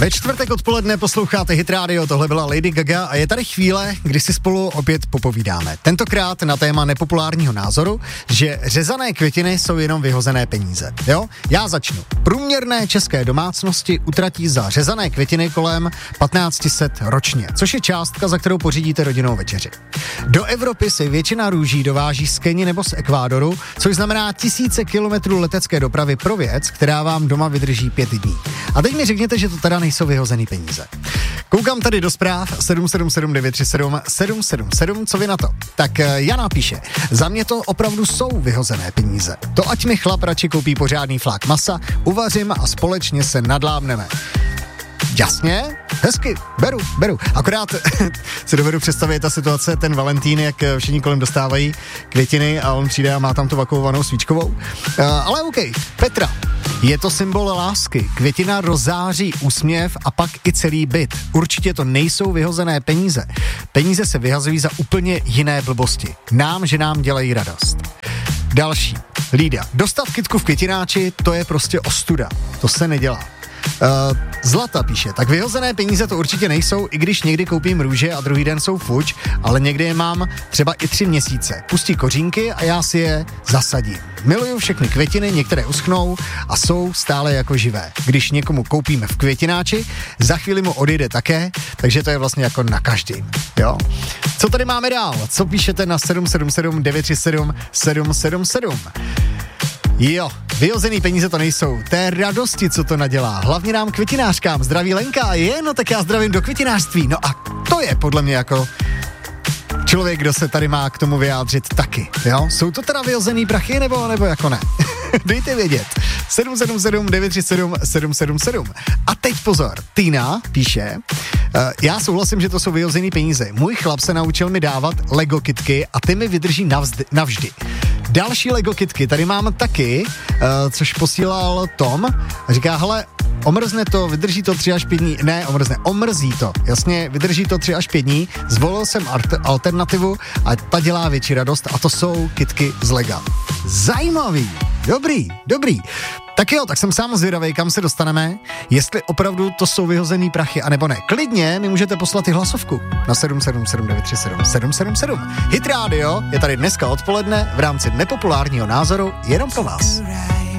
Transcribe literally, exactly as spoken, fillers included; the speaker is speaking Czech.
Ve čtvrtek odpoledne posloucháte Hit Radio, tohle byla Lady Gaga a je tady chvíle, kdy si spolu opět popovídáme. Tentokrát na téma nepopulárního názoru, že řezané květiny jsou jenom vyhozené peníze. Jo? Já začnu. Průměrné české domácnosti utratí za řezané květiny kolem patnáct set ročně, což je částka, za kterou pořídíte rodinnou večeři. Do Evropy se většina růží dováží z Keni nebo z Ekvádoru, což znamená tisíce kilometrů letecké dopravy pro věc, která vám doma vydrží pět dní. A teď mi řekněte, že to teda nejsou vyhozený peníze. Koukám tady do zpráv sedm sedm sedm devět tři sedm sedm sedm sedm, co vy na to? Tak Jana píše, za mě to opravdu jsou vyhozené peníze. To ať mi chlap radši koupí pořádný flák masa, uvařím a společně se nadlábneme. Jasně, hezky, beru, beru. Akorát si dovedu představit ta situace, ten Valentín, jak všichni kolem dostávají květiny a on přijde a má tam tu vakuovanou svíčkovou. Uh, ale OK, Petra, je to symbol lásky. Květina rozáří úsměv a pak i celý byt. Určitě to nejsou vyhozené peníze. Peníze se vyhazují za úplně jiné blbosti. Nám, že nám dělají radost. Další, Lída, dostat kytku v květináči, to je prostě ostuda. To se nedělá. Uh, Zlata píše, tak vyhozené peníze to určitě nejsou, i když někdy koupím růže a druhý den jsou fuč, ale někdy je mám třeba i tři měsíce. Pustí kořínky a já si je zasadím. Miluju všechny květiny, některé uschnou a jsou stále jako živé. Když někomu koupíme v květináči, za chvíli mu odjede také, takže to je vlastně jako na každým, jo. Co tady máme dál? Co píšete na sedm sedm sedm devět tři sedm sedm sedm sedm? Jo, vyhozený peníze to nejsou. Té radosti, co to nadělá. Hlavně nám květinářkám. Zdraví Lenka. Je, no tak já zdravím do květinářství. No a to je podle mě jako člověk, kdo se tady má k tomu vyjádřit taky. Jo? Jsou to teda vyhozený prachy, nebo, nebo jako ne? Dejte vědět. sedm sedm sedm devět tři sedm sedm sedm sedm. A teď pozor, Týna píše, uh, já souhlasím, že to jsou vyhozený peníze. Můj chlap se naučil mi dávat Lego kitky a ty mi vydrží navzdy, navždy. Další Lego kitky tady mám taky, uh, což posílal Tom. Říká, hele, omrzne to, vydrží to tři až pět dní. Ne, omrzne, omrzí to. Jasně, vydrží to tři až pět dní. Zvolil jsem alternativu a ta dělá větší radost a to jsou kitky z Lega. Zajímavý, dobrý, dobrý. Tak jo, tak jsem sám zvědavej, kam se dostaneme, jestli opravdu to jsou vyhozený prachy, anebo ne. Klidně mi můžete poslat i hlasovku na sedm sedm sedm devět tři sedm sedm sedm sedm. Hit Radio je tady dneska odpoledne v rámci nepopulárního názoru jenom pro vás.